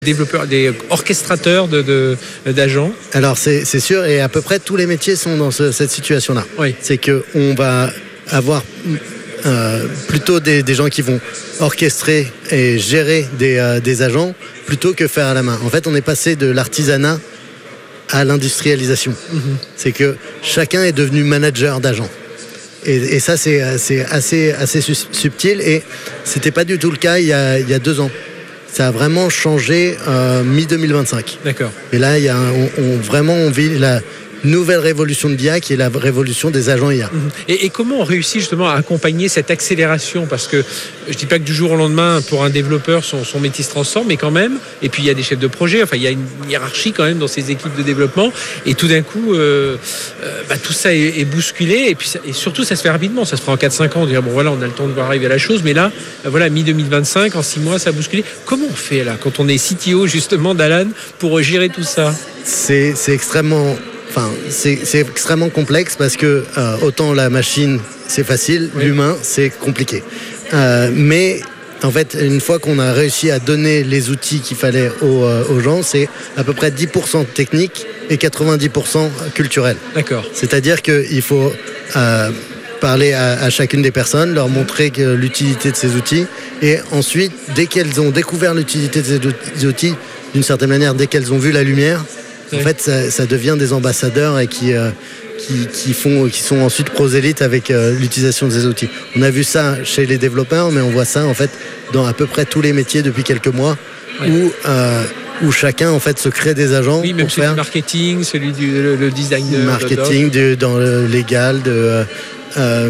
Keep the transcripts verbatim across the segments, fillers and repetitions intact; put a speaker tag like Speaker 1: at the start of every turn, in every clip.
Speaker 1: Développeurs, des orchestrateurs de, de, d'agents.
Speaker 2: Alors c'est, c'est sûr, et à peu près tous les métiers sont dans ce, cette situation-là.
Speaker 1: Oui.
Speaker 2: C'est qu'on va avoir euh, plutôt des, des gens qui vont orchestrer et gérer des, euh, des agents plutôt que faire à la main. En fait, on est passé de l'artisanat à l'industrialisation. Mm-hmm. C'est que chacun est devenu manager d'agents. Et, et ça, c'est, c'est assez, assez subtil, et c'était pas du tout le cas il y a, il y a deux ans. Ça a vraiment changé euh, mi deux mille vingt-cinq.
Speaker 1: D'accord.
Speaker 2: Et là, il y a un, on, on, vraiment, on vit la nouvelle révolution de l'I A qui est la révolution des agents I A.
Speaker 1: Et, et comment on réussit justement à accompagner cette accélération ? Parce que je ne dis pas que du jour au lendemain, pour un développeur, son, son métier se transforme, mais quand même. Et puis il y a des chefs de projet, enfin il y a une hiérarchie quand même dans ces équipes de développement. Et tout d'un coup, euh, euh, bah, tout ça est, est bousculé. Et puis ça, et surtout, ça se fait rapidement. Ça se fera en quatre cinq ans. On dirait, bon voilà, on a le temps de voir arriver à la chose. Mais là, voilà, mi deux mille vingt-cinq, en six mois, ça a bousculé. Comment on fait là, quand on est C T O justement d'Alan, pour gérer tout ça ?
Speaker 2: C'est, c'est extrêmement... Enfin, c'est, c'est extrêmement complexe parce que euh, autant la machine, c'est facile, oui. L'humain, c'est compliqué. Euh, mais en fait, une fois qu'on a réussi à donner les outils qu'il fallait aux, euh, aux gens, c'est à peu près dix pour cent technique et quatre-vingt-dix pour cent culturel.
Speaker 1: D'accord.
Speaker 2: C'est-à-dire qu'il faut euh, parler à, à chacune des personnes, leur montrer que l'utilité de ces outils, et ensuite, dès qu'elles ont découvert l'utilité de ces outils, d'une certaine manière, dès qu'elles ont vu la lumière, en fait, ça, ça devient des ambassadeurs et qui, euh, qui, qui, font, qui sont ensuite prosélytes avec euh, l'utilisation de ces outils. On a vu ça chez les développeurs, mais on voit ça en fait dans à peu près tous les métiers depuis quelques mois, ouais. où, euh, où chacun en fait se crée des agents.
Speaker 1: Oui, même
Speaker 2: pour
Speaker 1: celui
Speaker 2: faire
Speaker 1: du marketing, celui du le, le design de
Speaker 2: marketing, de, dans le légal, de, euh,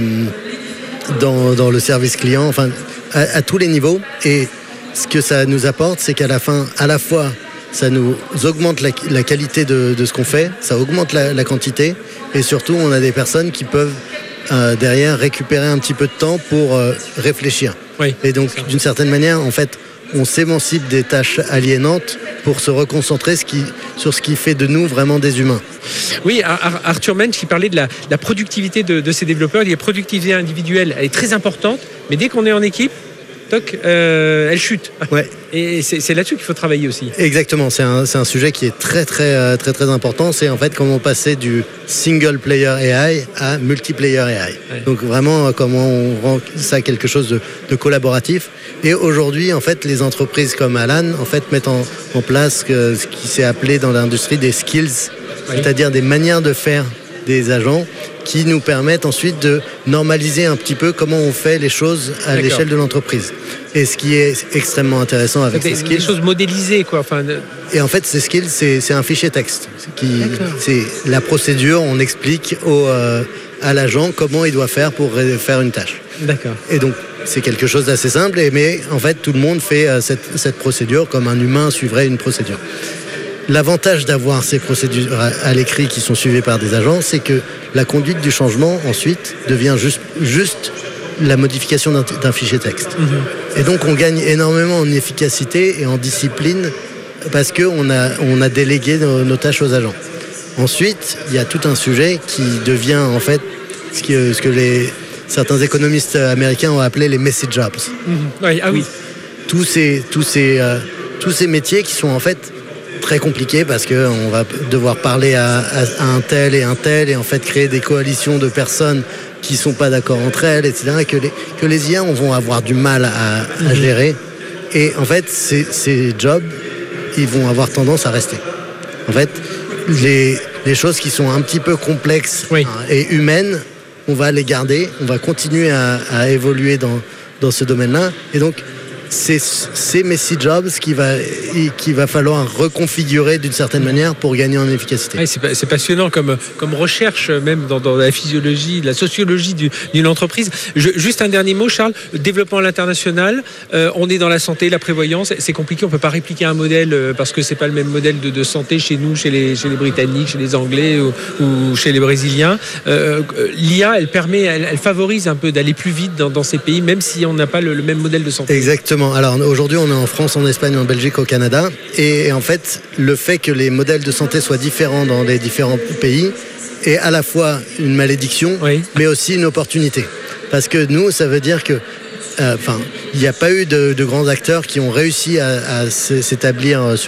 Speaker 2: dans, dans le service client, enfin à, à tous les niveaux. Et ce que ça nous apporte, c'est qu'à la fin, à la fois ça nous augmente la, la qualité de, de ce qu'on fait, ça augmente la, la quantité, et surtout on a des personnes qui peuvent euh, derrière récupérer un petit peu de temps pour euh, réfléchir.
Speaker 1: Oui,
Speaker 2: et donc d'une certaine manière, en fait, on s'émancipe des tâches aliénantes pour se reconcentrer ce qui, sur ce qui fait de nous vraiment des humains.
Speaker 1: Oui, Arthur Mensch qui parlait de la, la productivité de, de ces développeurs. Il dit la productivité individuelle, elle est très importante, mais dès qu'on est en équipe, toc, euh, elle chute.
Speaker 2: Ouais.
Speaker 1: Et c'est, c'est là-dessus qu'il faut travailler aussi.
Speaker 2: Exactement, c'est un, c'est un sujet qui est très très très très important. C'est en fait comment passer du single player A I à multiplayer A I. Ouais. Donc vraiment comment on rend ça quelque chose de, de collaboratif. Et aujourd'hui, en fait, les entreprises comme Alan en fait mettent en, en place que, ce qui s'est appelé dans l'industrie des skills, oui. C'est-à-dire des manières de faire des agents qui nous permettent ensuite de normaliser un petit peu comment on fait les choses à D'accord. l'échelle de l'entreprise. Et ce qui est extrêmement intéressant avec
Speaker 1: des,
Speaker 2: ces skills...
Speaker 1: Des choses modélisées, quoi. Enfin, de...
Speaker 2: Et en fait, ces skills, c'est, c'est un fichier texte. Qui, c'est la procédure, on explique au, euh, à l'agent comment il doit faire pour faire une tâche.
Speaker 1: D'accord.
Speaker 2: Et donc, c'est quelque chose d'assez simple, mais en fait, tout le monde fait euh, cette, cette procédure comme un humain suivrait une procédure. L'avantage d'avoir ces procédures à l'écrit qui sont suivies par des agents, c'est que la conduite du changement, ensuite, devient juste, juste la modification d'un, d'un fichier texte. Mmh. Et donc, on gagne énormément en efficacité et en discipline parce qu'on a, on a délégué nos, nos tâches aux agents. Ensuite, il y a tout un sujet qui devient, en fait, ce que, ce que les, certains économistes américains ont appelé les messy jobs.
Speaker 1: Mmh. Oui, ah oui.
Speaker 2: Tous ces, tous ces, euh, tous ces métiers qui sont, en fait, très compliqué parce qu'on va devoir parler à, à, à un tel et un tel et en fait créer des coalitions de personnes qui ne sont pas d'accord entre elles, et cetera, que les, que les I A vont avoir du mal à, à gérer. Et en fait, ces, ces jobs, ils vont avoir tendance à rester. En fait, les, les choses qui sont un petit peu complexes oui. et humaines, on va les garder, on va continuer à, à évoluer dans, dans ce domaine-là. Et donc, c'est ces messy jobs qu'il va, qu'il va falloir reconfigurer d'une certaine manière pour gagner en efficacité.
Speaker 1: Ouais, c'est, c'est passionnant comme, comme recherche, même dans, dans la physiologie, la sociologie du, d'une entreprise. Je, juste un dernier mot, Charles. Développement à l'international, euh, on est dans la santé, la prévoyance. C'est compliqué, on ne peut pas répliquer un modèle euh, parce que ce n'est pas le même modèle de, de santé chez nous, chez les, chez les Britanniques, chez les Anglais ou, ou chez les Brésiliens. Euh, L'I A, elle permet, elle, elle favorise un peu d'aller plus vite dans, dans ces pays, même si on n'a pas le, le même modèle de santé.
Speaker 2: Exactement. Alors aujourd'hui, on est en France, en Espagne, en Belgique, au Canada. Et en fait, le fait que les modèles de santé soient différents dans les différents pays est à la fois une malédiction, oui. mais aussi une opportunité. Parce que nous, ça veut dire que, enfin, euh, il n'y a pas eu de, de grands acteurs qui ont réussi à, à s'établir sur